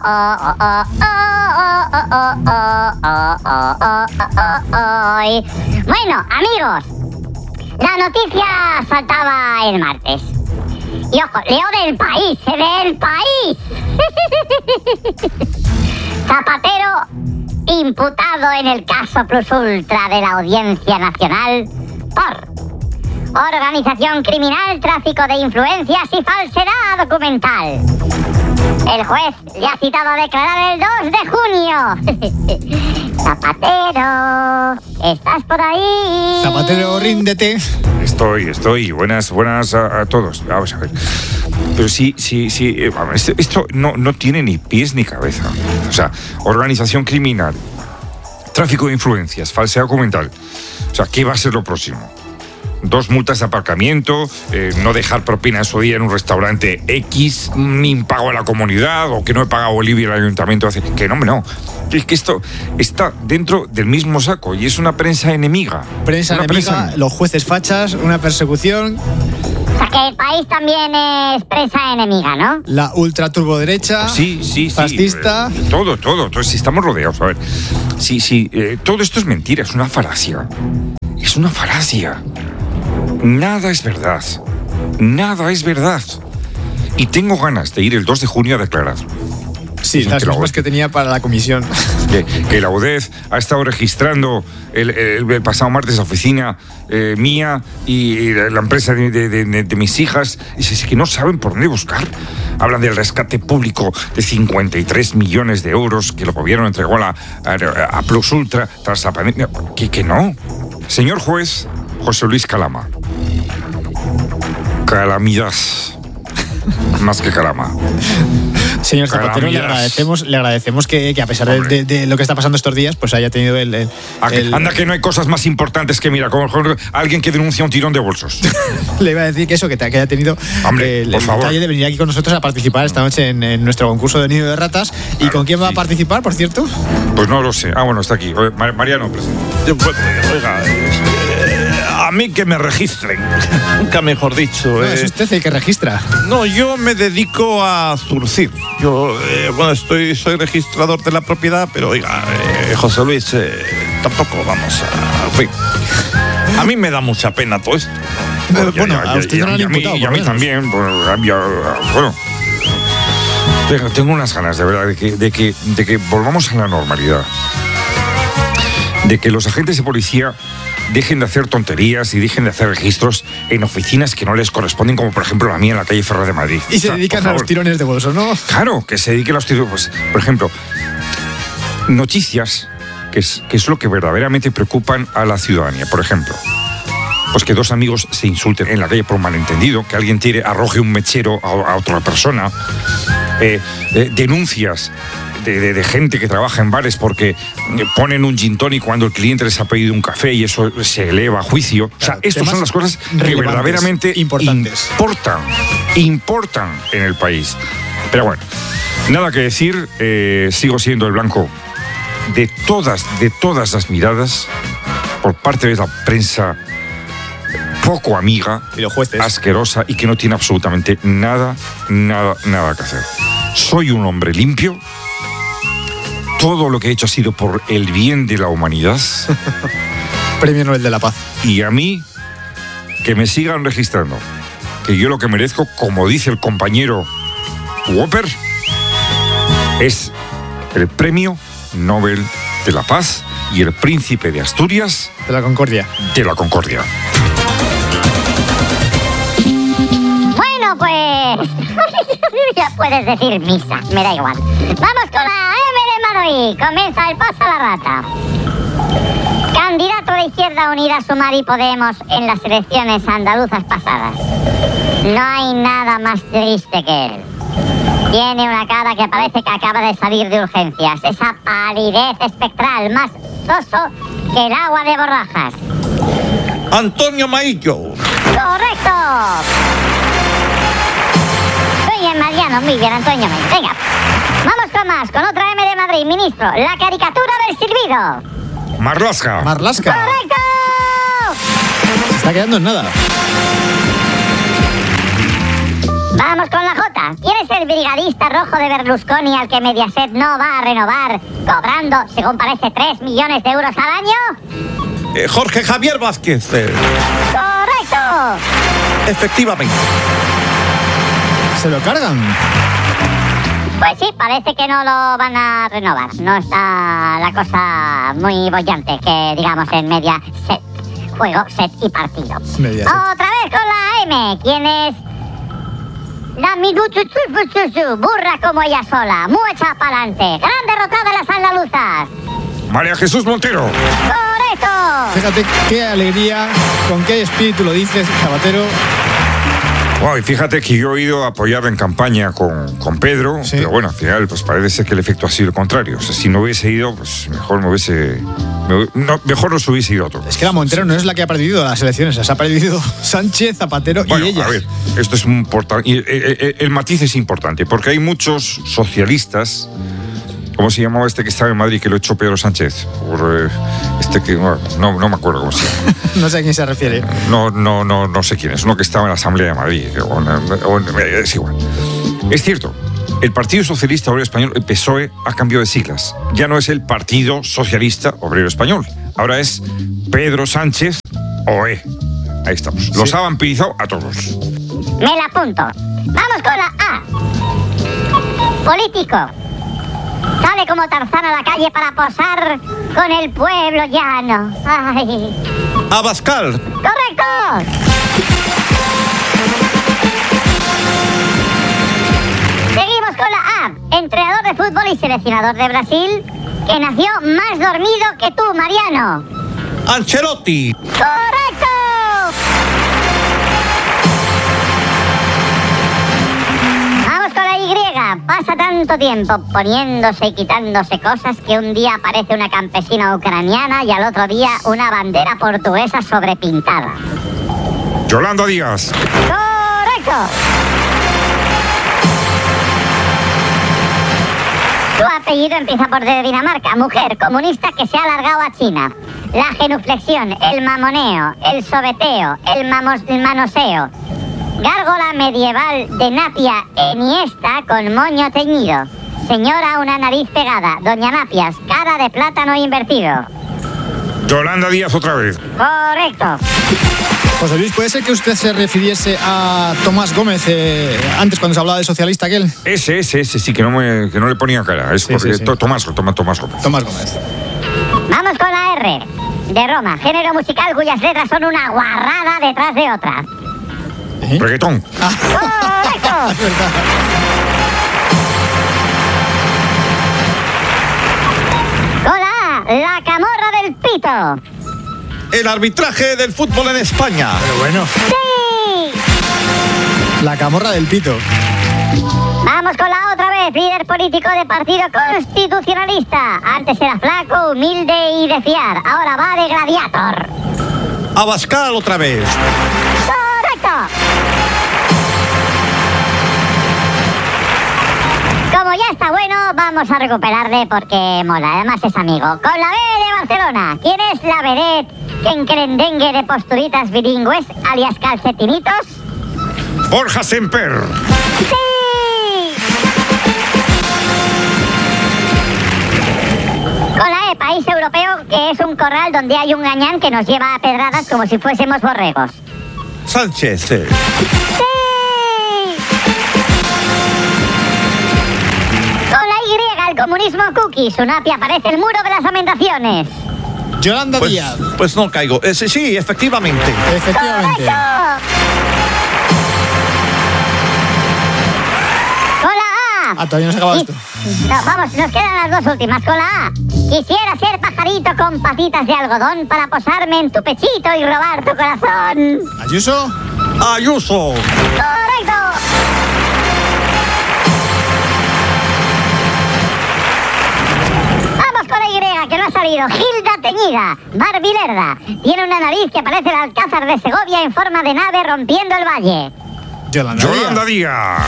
Bueno, amigos, la noticia saltaba el martes. Y ojo, leo del país, del país. Zapatero imputado en el caso Plus Ultra de la Audiencia Nacional por organización criminal, tráfico de influencias y falsedad documental. El juez le ha citado a declarar el 2 de junio. Zapatero, ¿estás por ahí? Zapatero, ríndete. Estoy. Buenas a todos. Vamos a ver. Pero sí. Esto no tiene ni pies ni cabeza. O sea, organización criminal, tráfico de influencias, falsedad documental. O sea, ¿qué va a ser lo próximo? 2 multas de aparcamiento, no dejar propina a su día en un restaurante X, ni impago a la comunidad, o que no he pagado el IBI al ayuntamiento. Que no. Es que esto está dentro del mismo saco y es una prensa enemiga. Prensa enemiga, los jueces fachas, una persecución. O sea, que el país también es prensa enemiga, ¿no? La ultraturboderecha. Sí. Fascista. Todo. Entonces, estamos rodeados. A ver, sí. Todo esto es mentira, es una falacia. Es una falacia. Nada es verdad. Y tengo ganas de ir el 2 de junio a declarar. Sí, las mismas que tenía para la comisión. Que la UDEF ha estado registrando el pasado martes la oficina mía y la empresa de mis hijas. Y es que no saben por dónde buscar. Hablan del rescate público de 53 millones de euros que el gobierno entregó a Plus Ultra tras la pandemia. Que no. Señor juez José Luis Calama. Calamidad. Más que calama. Señor Zapatero, le agradecemos que a pesar de lo que está pasando estos días, pues haya tenido el... Anda, que no hay cosas más importantes que, mira, como alguien que denuncia un tirón de bolsos. Le iba a decir que eso, que haya tenido el detalle de venir aquí con nosotros a participar esta noche en nuestro concurso de Nido de Ratas. ¿Y claro, con quién va a participar, por cierto? Pues no lo sé. Bueno, está aquí. Mariano, oiga, a mí que me registren, nunca mejor dicho. No, es usted el que registra. No, yo me dedico a zurcir. Yo, soy registrador de la propiedad, pero oiga, José Luis, tampoco vamos a... En fin, a mí me da mucha pena todo esto. A usted no lo han imputado. Y a mí también. Bueno, tengo unas ganas, de verdad, de que volvamos a la normalidad. De que los agentes de policía dejen de hacer tonterías y dejen de hacer registros en oficinas que no les corresponden, como por ejemplo la mía en la calle Ferrer de Madrid. Y se dedican a los tirones de bolso, ¿no? Claro, que se dediquen a los tirones. Pues, por ejemplo, noticias que es lo que verdaderamente preocupan a la ciudadanía. Por ejemplo, pues que 2 amigos se insulten en la calle por un malentendido, que alguien arroje un mechero a otra persona, denuncias de gente que trabaja en bares porque ponen un gin tonic cuando el cliente les ha pedido un café y eso se eleva a juicio. Claro, o sea, estas son las cosas que verdaderamente importan en el país. Pero bueno, nada que decir, sigo siendo el blanco de todas las miradas por parte de la prensa poco amiga, y los jueces, asquerosa y que no tiene absolutamente nada que hacer. Soy un hombre limpio. Todo lo que he hecho ha sido por el bien de la humanidad. Premio Nobel de la Paz. Y a mí, que me sigan registrando. Que yo lo que merezco, como dice el compañero Whopper, es el Premio Nobel de la Paz y el Príncipe de Asturias. De la Concordia. Bueno, pues... ya puedes decir misa, me da igual. Vamos con la M de Madrid. Comienza el paso a la rata. Candidato de Izquierda Unida, Sumar y Podemos en las elecciones andaluzas pasadas. No hay nada más triste que él. Tiene una cara que parece que acaba de salir de urgencias. Esa palidez espectral, más soso que el agua de Borrajas. Antonio Maillo. ¡Correcto! Mariano, muy bien, Antonio. Venga, vamos con más, con otra M de Madrid, ministro. La caricatura del silbido. Marlaska. ¡Correcto! Se está quedando en nada. Vamos con la J. ¿Quieres es el brigadista rojo de Berlusconi al que Mediaset no va a renovar, cobrando, según parece, 3 millones de euros al año? Jorge Javier Vázquez. ¡Correcto! Efectivamente. ¿Se lo cargan? Pues sí, parece que no lo van a renovar. No está la cosa muy bollante que digamos en Mediaset. Juego, set y partido. Mediaset. Otra vez con la M. ¿Quién es? La minuchuchuchuchu, burra como ella sola, muy echa pa'lante. Gran derrotada de las andaluzas. María Jesús Montero. ¡Correcto! Fíjate qué alegría, con qué espíritu lo dices, Zapatero. Wow, y fíjate que yo he ido a apoyarla en campaña con Pedro, sí. Pero bueno, al final pues parece ser que el efecto ha sido el contrario. O sea, si no hubiese ido, pues mejor mejor nos hubiese ido a todos. Es que la Montero no es la que ha perdido las elecciones, las ha perdido Sánchez, Zapatero Bueno, y ella. a ver, esto es el matiz es importante, porque hay muchos socialistas. ¿Cómo se llamaba este que estaba en Madrid, que lo echó Pedro Sánchez? No me acuerdo cómo se llama. No sé a quién se refiere. No sé quién es. Uno que estaba en la Asamblea de Madrid. Es igual. Es cierto, el Partido Socialista Obrero Español, el PSOE, ha cambiado de siglas. Ya no es el Partido Socialista Obrero Español. Ahora es Pedro Sánchez OE. Ahí estamos. Sí. Los ha vampirizado a todos. Me la apunto. Vamos con la A. Político. Sale como Tarzán a la calle para posar con el pueblo llano. ¡Ay! Abascal. ¡Correcto! Seguimos con la A. Entrenador de fútbol y seleccionador de Brasil, que nació más dormido que tú, Mariano. Ancelotti. ¡Correcto! Vamos con la Y. Pasa tanto tiempo poniéndose y quitándose cosas que un día aparece una campesina ucraniana y al otro día una bandera portuguesa sobrepintada. Yolanda Díaz. ¡Correcto! Su apellido empieza por D de Dinamarca. Mujer comunista que se ha largado a China. La genuflexión, el mamoneo, el sobeteo, el manoseo. Gárgola medieval de Napia Eniesta con moño teñido. Señora, una nariz pegada. Doña Napias, cara de plátano invertido. Yolanda Díaz otra vez. Correcto. José Luis, ¿puede ser que usted se refiriese a Tomás Gómez antes cuando se hablaba de socialista aquel? Ese sí, que no le ponía cara. Es Sí, porque sí. Tomás Gómez. Tomás Gómez. Vamos con la R. De Roma, género musical cuyas letras son una guarrada detrás de otra. ¿Eh? Reggaetón. ¡Correcto! Es verdad. Con la A, la camorra del pito. El arbitraje del fútbol en España. Pero bueno, ¡Sí! la camorra del pito. Vamos con la otra vez, líder político de Partido Constitucionalista. Antes era flaco, humilde y de fiar. Ahora va de gladiator. Abascal otra vez. ¡Correcto! Como ya está bueno, vamos a recuperarle porque mola. Además es amigo. Con la B de Barcelona. ¿Quién es la vedette que encrendengue de posturitas bilingües, alias calcetinitos? Borja Semper. ¡Sí! Con la E, país europeo, que es un corral donde hay un gañán que nos lleva a pedradas como si fuésemos borregos. Sánchez. ¡Sí! Con la Y, el comunismo cookie. Su napia parece el muro de las lamentaciones. Yolanda Díaz. Pues no caigo. Sí, efectivamente. Efectivamente. ¡Correcto! Con la A. Todavía no se acaba esto. No, vamos, nos quedan las dos últimas. Con la A. Quisiera ser pajarito con patitas de algodón para posarme en tu pechito y robar tu corazón. Ayuso. Ayuso. ¡Correcto! Vamos con la Y, que no ha salido. Gilda Teñida, Barbie Lerda. Tiene una nariz que parece el Alcázar de Segovia en forma de nave rompiendo el valle. Yolanda Díaz.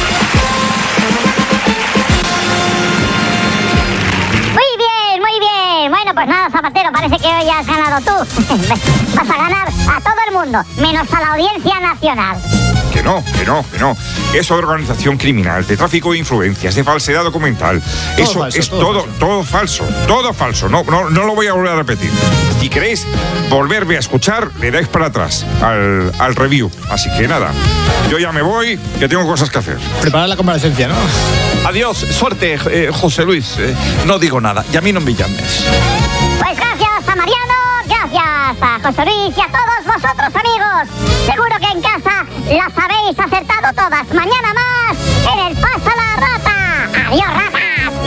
Muy bien, muy bien. Bueno, pues nada, Zapatero, parece que hoy has ganado tú. Vas a ganar a todo el mundo, menos a la Audiencia Nacional. Que no. Es organización criminal, de tráfico de influencias, de falsedad documental. Eso es todo falso. No lo voy a volver a repetir. Si queréis volverme a escuchar, le dais para atrás al review. Así que nada, yo ya me voy, que tengo cosas que hacer. Preparar la comparecencia, ¿no? Adiós, suerte, José Luis. No digo nada, y a mí no me llames. Pues gracias a Mariano, gracias a José Luis y a todos vosotros, amigos. Seguro que en casa las habéis acertado todas. Mañana más.